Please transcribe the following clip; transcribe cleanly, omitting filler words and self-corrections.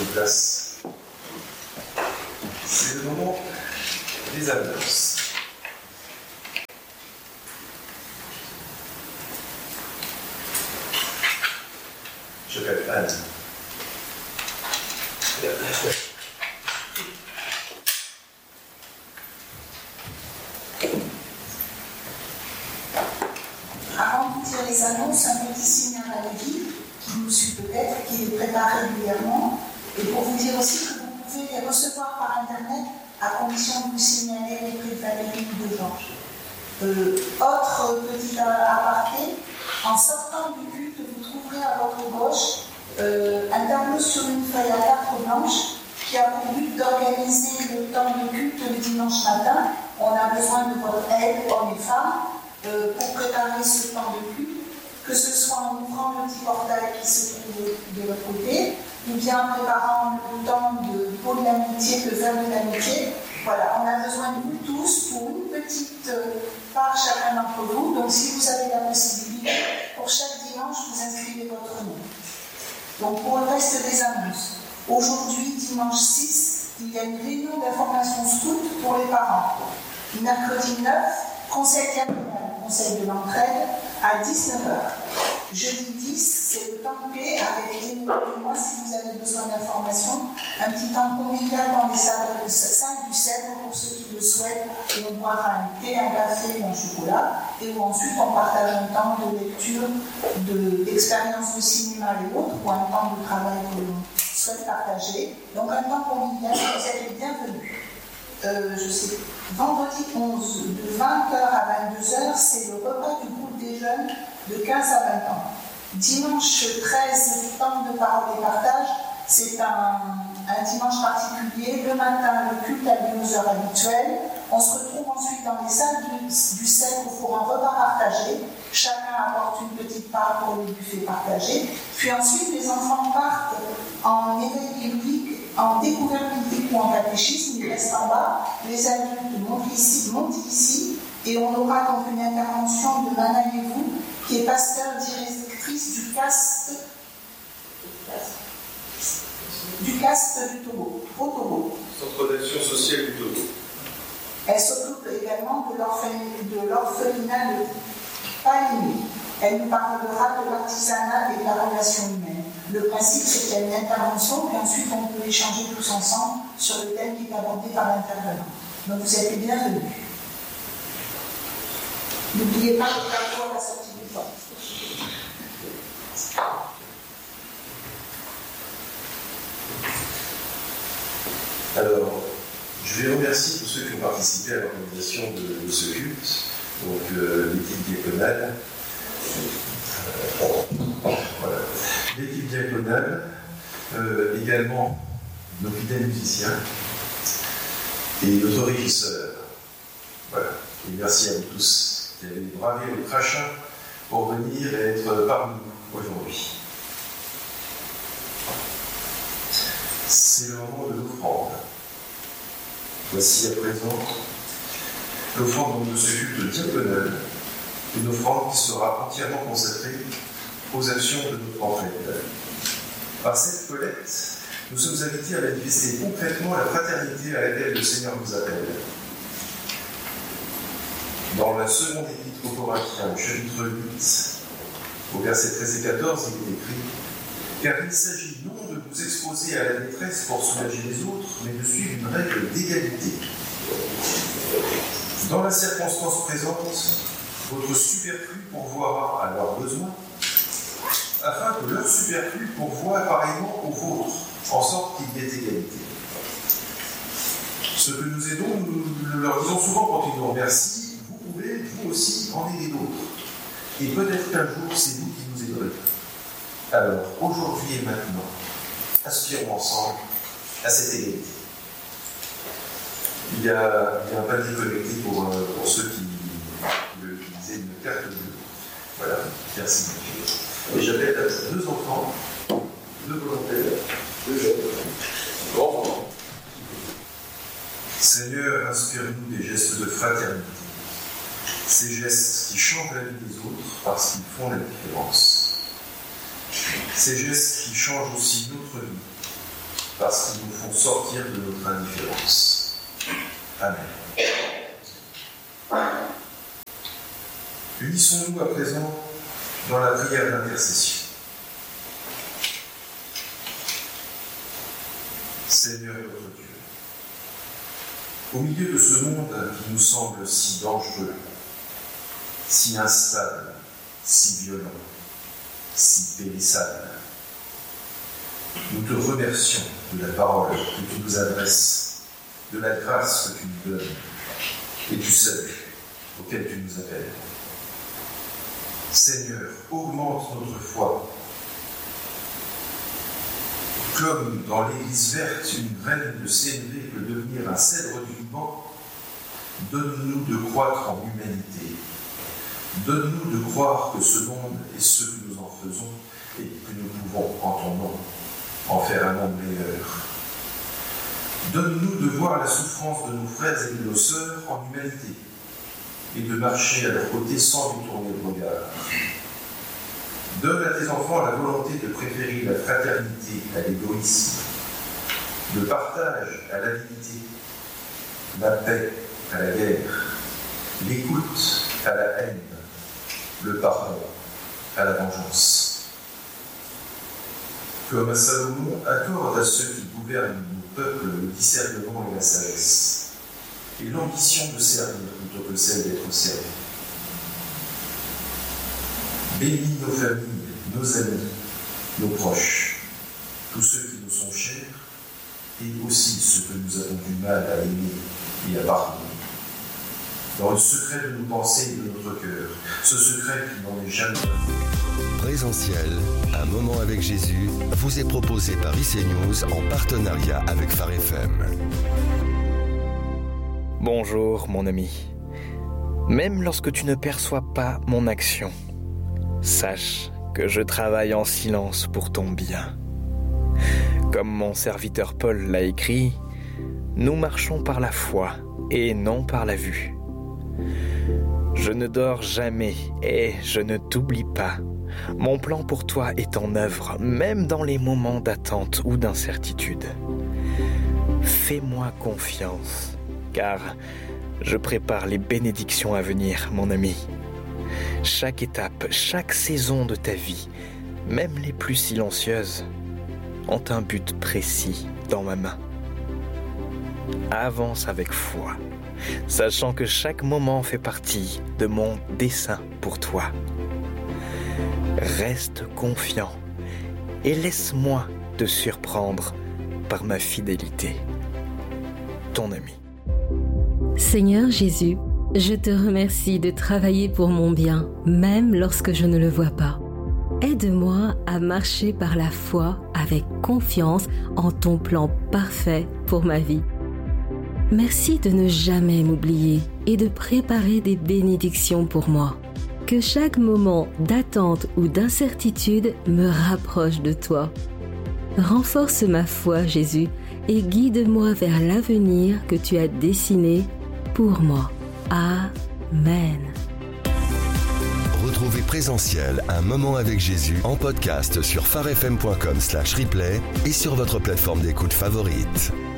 prenez place. C'est le moment des annonces. Je m'appelle Anne. Avant de dire les annonces, un petit signal à l'avis qui nous suit peut-être, qui est préparé régulièrement, et pour vous dire aussi que vous pouvez les recevoir par Internet à condition de vous signaler les prix de Valérie ou de Georges. Autre petit aparté, en sortant du culte, vous trouverez à votre gauche un tableau sur une feuille à 4 blanches qui a pour but d'organiser le temps de culte le dimanche matin. On a besoin de votre aide, hommes et femmes, pour préparer ce temps de culte, que ce soit en ouvrant le petit portail qui se trouve de l'autre côté, ou bien en préparant le temps de pot de l'amitié, le verre de l'amitié. Voilà, on a besoin de vous tous pour une petite part chacun d'entre vous. Donc si vous avez la possibilité, pour chaque dimanche, vous inscrivez votre nom. Donc pour le reste des annonces, aujourd'hui, dimanche 6, il y a une réunion d'information scout pour les parents. Mercredi 9, conseil terminal, conseil de l'entraide, à 19h. Jeudi 10, c'est le temps de paix avec les de moi si vous avez besoin d'informations. Un petit temps convivial dans les salles du Cèdre pour ceux qui le souhaitent. Et on boira un thé, un café ou un chocolat. Et où ensuite on partage un temps de lecture, d'expérience de cinéma et autres, ou un temps de travail que l'on souhaite partager. Donc un temps convivial, vous êtes les bienvenus. Vendredi 11, de 20h à 22h, c'est le repas du groupe des jeunes de 15 à 20 ans. Dimanche 13, temps de parole et partage, c'est un dimanche particulier. Le matin, le culte a lieu aux heures habituelles. On se retrouve ensuite dans les salles du Cèdre pour un repas partagé. Chacun apporte une petite part pour le buffet partagé. Puis ensuite, les enfants partent en éveil biblique, en découverte biblique ou en catéchisme. Ils restent en bas. Les adultes montent ici. Et on aura donc une intervention de Manaïevou, qui est pasteur directrice du CAST du Togo, au Togo. Centre d'action sociale du Togo. Elle s'occupe également de l'orphelinat de Palini. Elle nous parlera de l'artisanat et de la relation humaine. Le principe, c'est qu'il y a une intervention, puis ensuite on peut échanger tous ensemble sur le thème qui est abordé par l'intervenant. Donc vous êtes les bienvenus. N'oubliez pas le tableau à la sortie du temps. Alors, je vais remercier tous ceux qui ont participé à l'organisation de ce culte, donc l'équipe diaconale, voilà. L'équipe diaconale, également nos fidèles musiciens et notre régisseur. Voilà. Et merci à vous tous qui avez bravé le crachin pour venir et être parmi nous aujourd'hui. C'est le moment de l'offrande. Voici à présent l'offrande de ce culte diaconal, une offrande qui sera entièrement consacrée aux actions de notre entraide. Par cette collecte, nous sommes invités à manifester concrètement la fraternité à laquelle le Seigneur nous appelle. Dans la seconde épître aux Corinthiens, au chapitre 8, au verset 13 et 14, il est écrit « Car il s'agit non de vous exposer à la détresse pour soulager les autres, mais de suivre une règle d'égalité. Dans la circonstance présente, votre superflu pourvoira à leurs besoins, afin que leur superflu pourvoie pareillement au vôtre, en sorte qu'il y ait égalité. Ce que nous aidons, nous leur disons souvent quand ils nous remercient, vous pouvez, vous aussi, en aider d'autres. Et peut-être qu'un jour, c'est vous qui nous aiderez. Alors, aujourd'hui et maintenant, aspirons ensemble à cette égalité. Il y a un panier connecté pour ceux qui veulent utiliser une carte bleue. Voilà, merci. Et j'appelle à 2 enfants, 2 volontaires, 2 jeunes, grands enfants. Seigneur, inspire-nous des gestes de fraternité. Ces gestes qui changent la vie des autres parce qu'ils font la différence. Ces gestes qui changent aussi notre vie parce qu'ils nous font sortir de notre indifférence. Amen. Unissons-nous à présent dans la prière d'intercession. Seigneur notre Dieu, au milieu de ce monde qui nous semble si dangereux, si instable, si violent, si périssable, nous te remercions de la parole que tu nous adresses, de la grâce que tu nous donnes et du salut auquel tu nous appelles. Seigneur, augmente notre foi. Comme dans l'église verte, une graine de sénévé peut devenir un cèdre du Liban, donne-nous de croître en humanité. Donne-nous de croire que ce monde est ce que nous en faisons et que nous pouvons, en ton nom, en faire un monde meilleur. Donne-nous de voir la souffrance de nos frères et de nos sœurs en humanité et de marcher à leur côté sans détourner le regard. Donne à tes enfants la volonté de préférer la fraternité à l'égoïsme, le partage à l'avidité, la paix à la guerre, l'écoute à la haine, le pardon à la vengeance. Comme à Salomon, accorde à ceux qui gouvernent nos peuples le discernement et la sagesse, et l'ambition de servir plutôt que celle d'être servi. Bénis nos familles, nos amis, nos proches, tous ceux qui nous sont chers, et aussi ceux que nous avons du mal à aimer et à pardonner. Dans le secret de nos pensées et de notre cœur, ce secret qui n'en est jamais un. Présentiel, un moment avec Jésus, vous est proposé par ICNews en partenariat avec Phare FM. Bonjour mon ami. Même lorsque tu ne perçois pas mon action, sache que je travaille en silence pour ton bien. Comme mon serviteur Paul l'a écrit, nous marchons par la foi et non par la vue. Je ne dors jamais et je ne t'oublie pas. Mon plan pour toi est en œuvre, même dans les moments d'attente ou d'incertitude. Fais-moi confiance, car je prépare les bénédictions à venir, mon ami. Chaque étape, chaque saison de ta vie, même les plus silencieuses, ont un but précis dans ma main. Avance avec foi, sachant que chaque moment fait partie de mon dessein pour toi. Reste confiant et laisse-moi te surprendre par ma fidélité. Ton ami. Seigneur Jésus, je te remercie de travailler pour mon bien, même lorsque je ne le vois pas. Aide-moi à marcher par la foi avec confiance en ton plan parfait pour ma vie. Merci de ne jamais m'oublier et de préparer des bénédictions pour moi. Que chaque moment d'attente ou d'incertitude me rapproche de toi. Renforce ma foi, Jésus, et guide-moi vers l'avenir que tu as dessiné pour moi. Amen. Retrouvez Présentiel, un moment avec Jésus en podcast sur pharefm.com/replay et sur votre plateforme d'écoute favorite.